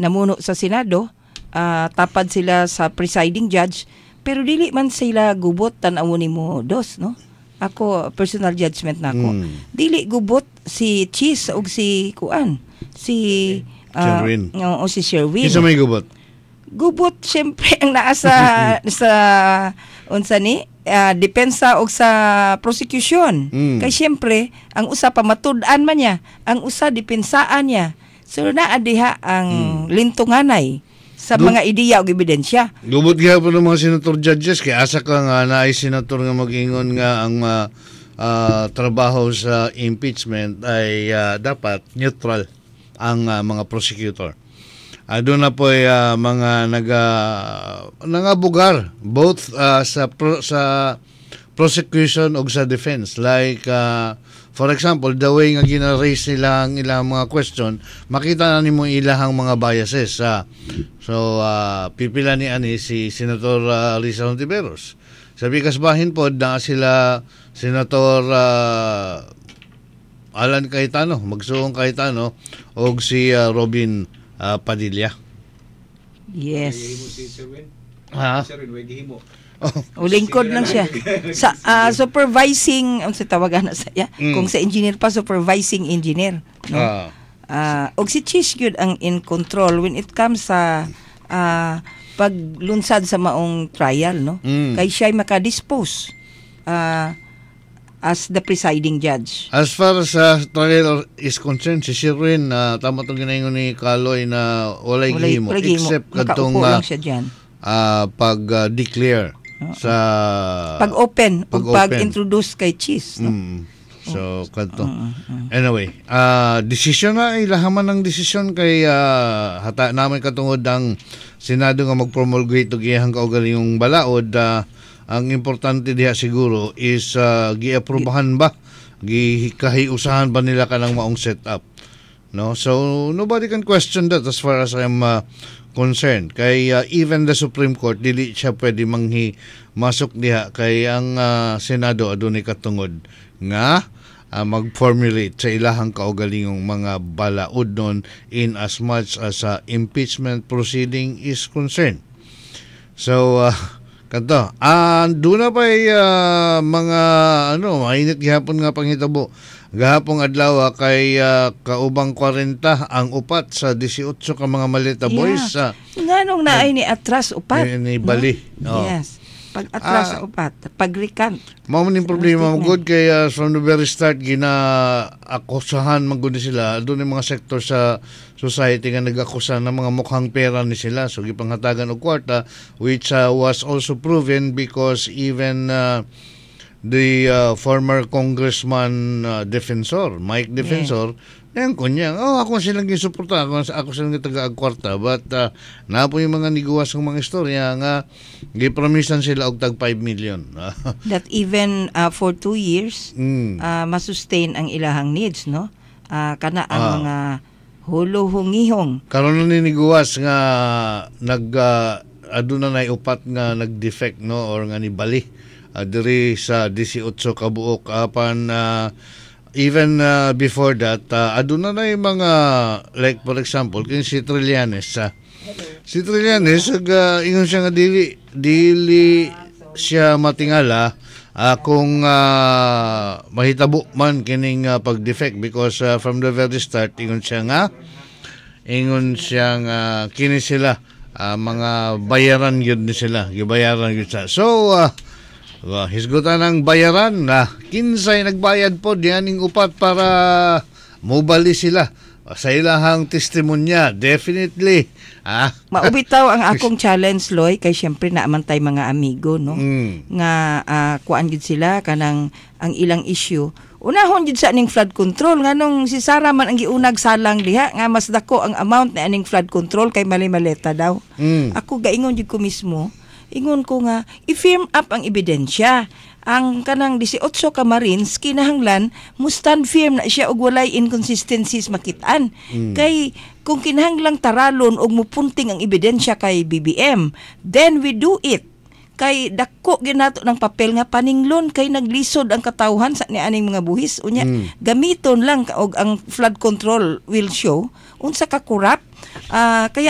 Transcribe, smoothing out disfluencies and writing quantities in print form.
namuno sa Senado, tapad sila sa presiding judge, pero dili man sila gubot tan-awon nimo dos, no? Ako personal judgment nako. Dili gubot si Cheese ug si si Sherwin. o si Sherwin. Isa may gubot. Gubot syempre ang naa sa unsa ni depensa og sa prosecution. Kay syempre ang usa pamatud-an man niya, ang usa dipensaan niya. So naa diha ang lintunganay sa mga ideya o ebidensya. Gubot gyapon ng mga senator judges kay asa ka nga naay senator nga mag-ingon nga ang trabaho sa impeachment ay dapat neutral ang mga prosecutor. Doon na po mga nangabugar both sa prosecution o sa defense, like for example, the way nga gina-raise nila ang ilang mga question, makita na nimo ilahang mga biases. So, pipila ni ani si Senator Risa Hontiveros. Sabi kasbahin po na sila Senator Alan Cayetano, Magsuong Cayetano, o si Robin Padilla. Yes. Ha? Lingkod lang siya. Sa supervising, sa tawagan na saya, kung sa engineer pa, supervising engineer. No? Og si Cheese gyud ang in control when it comes sa paglunsad sa maong trial, no? Kay siya makadispose as the presiding judge. As far as trial is concerned, si Sherwin, tama itong ginayon ni Kaloy na walay gihimo, except katong pag-declare sa pag-open o pag-introduce kay Cheese, no? So kanto. Anyway, desisyon na ilahaman ng desisyon kay hata namin katungod ang Senado nga mag-promulgate og iyang kaugalingong balaod. Ang importante diha siguro is giaprobahan ba, gikahiusahan ba nila kanang maong setup, no? So nobody can question that as far as I'm concerned. Kay even the Supreme Court dili siya pwede masok diha kay ang Senado adunay katungod nga mag-formulate sa ilahang kaugalingong mga balaod nun in as much as impeachment proceeding is concerned. So kanto, doon na pa mga mainit gihapon nga panghitabo. Gahapong adlaw kay kaubang 40 ang upat sa 18 ka mga maleta boys. Nganong naay ni atras upat? Ni Bali. No? Yes. Pag-atras sa upat, pag-recant. Mao man yung problema mo good kay from the very start gina-akusahan man gud sila. Doon yung mga sektor sa society nga nag-akusa ng mga mukhang pera ni sila. So gipanghatagan og kwarta, which was also proven because even the former congressman Defensor, Mike Defensor, yan kunya, ako silang gisuporta, ako silang taga-ag kwarta, but na po yung mga niguwas ng mga istorya nga gipromisan sila og tag 5 million. That even for 2 years masustain ang ilahang needs, no? Kana ang mga hulo-hungihong. Karon na niguwas nga aduna nay upat nga nag-defect, no, or nga nibali diri sa 18 ka buok apan even before that aduna na yung mga like for example kin si Trillanes ingon siya nga dili siya matingala kung mahitabo man kining pag-defect because from the very start ingon siya nga kini sila mga bayaran yun ni sila gibayaran yun siya. So hisgutan ng bayaran na kinsay nagbayad po dianing upat para mobali sila sa ilahang testimonya. Definitely maubitaw ang akong challenge, Loy, kay syempre naamantay mga amigo, no? Nga kuan gid sila kanang ang ilang issue. Unahon gid sa aning flood control nganong si Sara man ang giunag salang diha nga mas dako ang amount na aning flood control kay mali-maleta daw. Ako gaingon jud ko mismo. Ingon ko nga, i-firm up ang ebidensya. Ang kanang 18 ka Marines, kinahanglan, mustand firm na siya og walay inconsistencies makitaan. Kay, kung kinahanglang taralon og mupunting ang ebidensya kay BBM, then we do it. Kay dako ginato ng papel nga paninglon kay naglisod ang katawhan sa nianing mga buhis. Unya, gamiton lang og ang flood control will show unsa ka kurap. Kaya